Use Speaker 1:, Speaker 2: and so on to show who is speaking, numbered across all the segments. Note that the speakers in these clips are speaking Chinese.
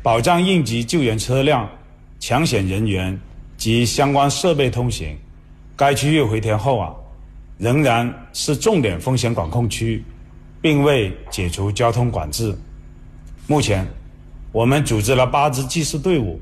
Speaker 1: 保障应急救援车辆、抢险人员及相关设备通行。该区域回填后仍然是重点风险管控区，并未解除交通管制。目前，我们组织了8支技师队伍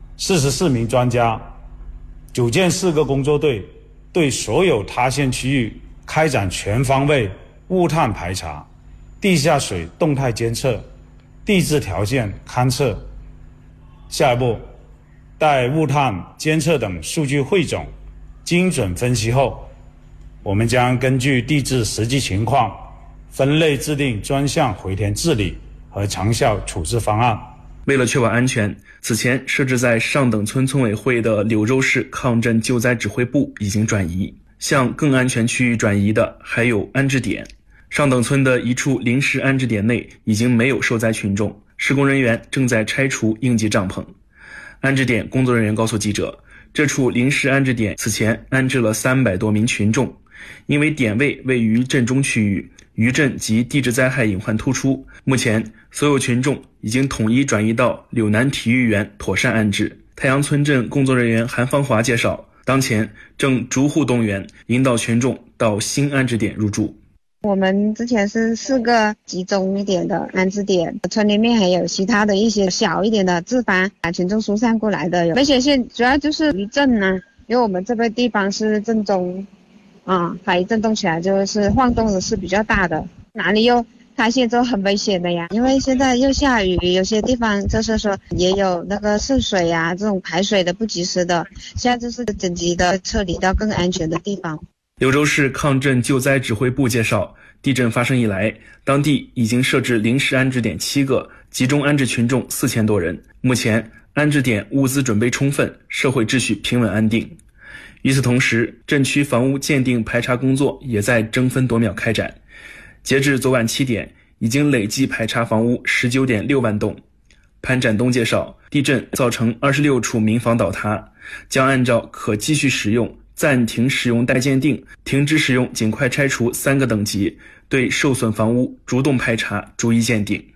Speaker 1: ，44名专家，组建4个工作队，对所有塌陷区域开展全方位物探排查、地下水动态监测、地质条件勘测。下一步，待物探、监测等数据汇总、精准分析后，我们将根据地质实际情况，分类制定专项回填治理和长效处置方案。
Speaker 2: 为了确保安全，此前设置在上等村村委会的柳州市抗震救灾指挥部已经转移，向更安全区域转移的还有安置点。上等村的一处临时安置点内已经没有受灾群众，施工人员正在拆除应急帐篷。安置点工作人员告诉记者，这处临时安置点此前安置了300多名群众，因为点位位于震中区域，余震及地质灾害隐患突出，目前所有群众已经统一转移到柳南体育园妥善安置。太阳村镇工作人员韩芳华介绍，当前正逐户动员，引导群众到新安置点入住。
Speaker 3: 我们之前是4个集中一点的安置点，村里面还有其他的一些小一点的自发把群众疏散过来的。危险性主要就是余震因为我们这个地方是震中它一震动起来就是晃动的是比较大的，哪里又塌陷就很危险的呀。因为现在又下雨，有些地方就是说也有那个渗水这种排水的不及时的，现在就是紧急的撤离到更安全的地方。
Speaker 2: 柳州市抗震救灾指挥部介绍，地震发生以来，当地已经设置临时安置点7个，集中安置群众4000多人。目前安置点物资准备充分，社会秩序平稳安定。与此同时，震区房屋鉴定排查工作也在争分夺秒开展。截至昨晚7点，已经累计排查房屋19.6万栋。潘展东介绍，地震造成26处民房倒塌，将按照可继续使用、暂停使用待鉴定、停止使用尽快拆除3个等级，对受损房屋主动排查，逐一鉴定。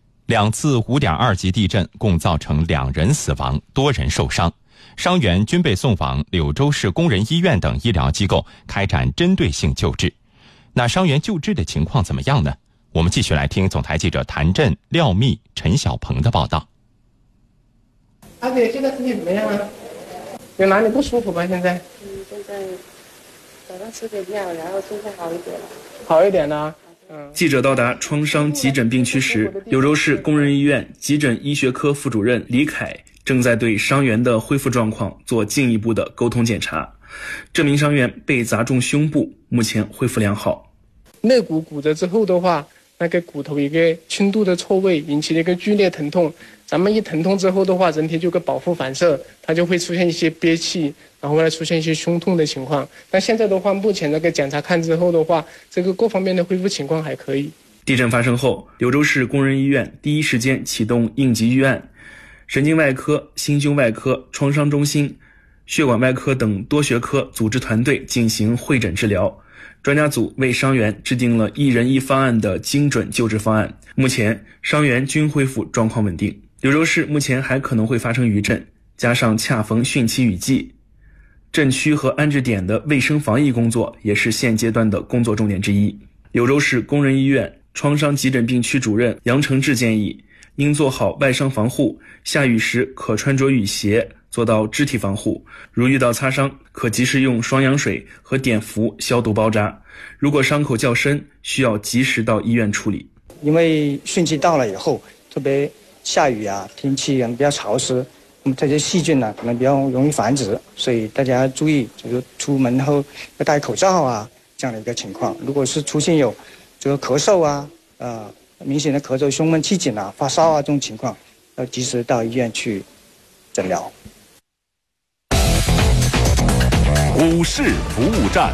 Speaker 4: 2次5.2级地震共造成2人死亡，多人受伤，伤员均被送往柳州市工人医院等医疗机构开展针对性救治。那伤员救治的情况怎么样呢？我们继续来听总台记者谭震、廖密、陈小鹏的报道。
Speaker 5: 阿姐，现在身体怎么样啊？有哪里不舒服吗？现在？
Speaker 6: 现在早上吃点药，然后现在好一点了。
Speaker 5: 好一点了。
Speaker 2: 记者到达创伤急诊病区时，柳州市工人医院急诊医学科副主任李凯正在对伤员的恢复状况做进一步的沟通检查。这名伤员被砸中胸部，目前恢复良好。
Speaker 5: 肋骨骨折之后的话，那个骨头一个轻度的错位，引起了一个剧烈疼痛。咱们一疼痛之后的话，人体就有个保护反射，它就会出现一些憋气，然后来出现一些胸痛的情况。但现在的话，目前那个检查看之后的话，这个各方面的恢复情况还可以。
Speaker 2: 地震发生后，柳州市工人医院第一时间启动应急预案，神经外科、心胸外科、创伤中心、血管外科等多学科组织团队进行会诊治疗。专家组为伤员制定了1人1方案的精准救治方案，目前伤员均恢复状况稳定。柳州市目前还可能会发生余震，加上恰逢汛期雨季，震区和安置点的卫生防疫工作也是现阶段的工作重点之一。柳州市工人医院创伤急诊病区主任杨承志建议，应做好外伤防护，下雨时可穿着雨鞋，做到肢体防护。如遇到擦伤，可及时用双氧水和碘伏消毒包扎。如果伤口较深，需要及时到医院处理。
Speaker 7: 因为汛期到了以后，特别下雨天气比较潮湿，那么这些细菌可能比较容易繁殖，所以大家注意，就是出门后要戴口罩这样的一个情况。如果是出现有这个咳嗽明显的咳嗽、胸闷气紧发烧这种情况，要及时到医院去诊疗。
Speaker 8: 股市服务站，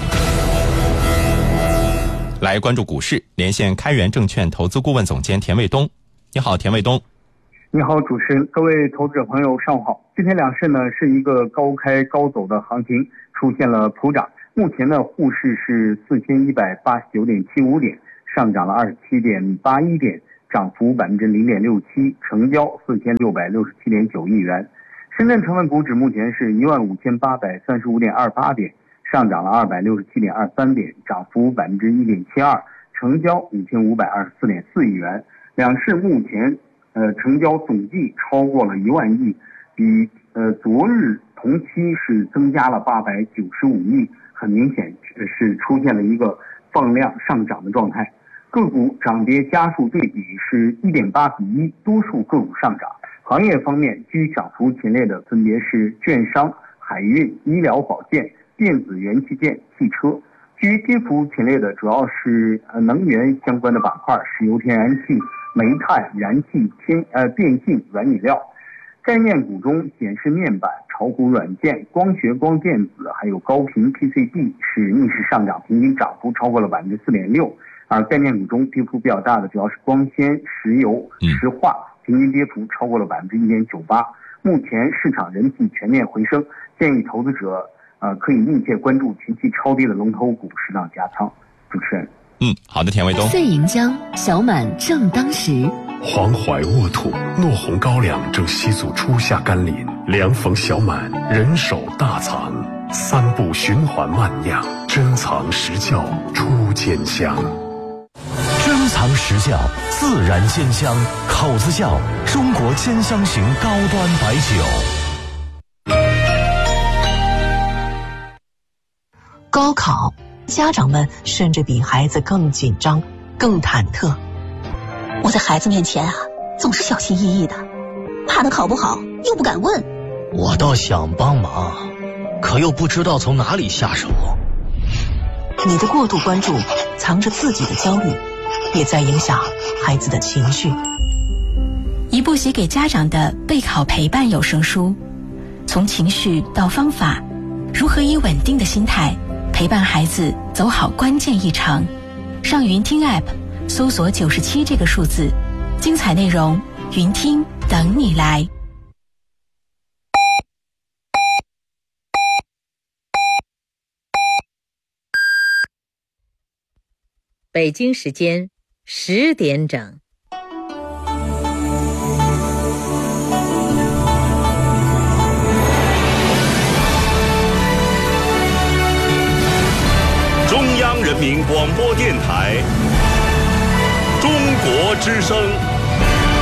Speaker 4: 来关注股市，连线开源证券投资顾问总监田卫东。你好，田卫东。
Speaker 9: 你好，主持人，各位投资者朋友，上午好。今天两市呢是一个高开高走的行情，出现了普涨。目前呢，沪市是4189.75点，上涨了27.81点， 涨幅0.67%，成交4667.9亿元。深圳成分股指目前是15835.28点，上涨了267.23点，涨幅1.72%，成交5524.4亿元。两市目前成交总计超过了1万亿，比昨日同期是增加了895亿，很明显是出现了一个放量上涨的状态。个股涨跌家数对比是1.8:1，多数个股上涨。行业方面，居涨幅前列的分别是券商、海运、医疗保健、电子元器件、汽车。居跌幅前列的主要是能源相关的板块，石油天然气、煤炭、燃气、电信、软饮料。概念股中，显示面板、炒股软件、光学光电子还有高频 PCB 是逆势上涨，平均涨幅超过了4.6%。而概念股中跌幅比较大的主要是光纤、石油、石化，平均跌幅超过了1.98%。目前市场人气全面回升，建议投资者可以密切关注近期超跌的龙头股，适当加仓。主持人，
Speaker 4: 好的，田卫东。
Speaker 10: 岁银江，小满正当时。
Speaker 11: 黄淮沃土，糯红高粱正吸足初夏甘霖，凉逢小满，人手大藏，3步循环慢酿，珍藏实窖出坚香。
Speaker 12: 珍藏实窖，自然鲜香，口子窖，中国坚香型高端白酒。
Speaker 10: 高考，家长们甚至比孩子更紧张、更忐忑。
Speaker 13: 我在孩子面前总是小心翼翼的，怕他考不好又不敢问。
Speaker 12: 我倒想帮忙，可又不知道从哪里下手。
Speaker 10: 你的过度关注藏着自己的焦虑，也在影响孩子的情绪。
Speaker 14: 一部写给家长的备考陪伴有声书，从情绪到方法，如何以稳定的心态陪伴孩子走好关键一程。上云听 App 搜索97这个数字，精彩内容云听等你来。
Speaker 15: 北京时间10点整。
Speaker 8: 中央人民广播电台，中国之声。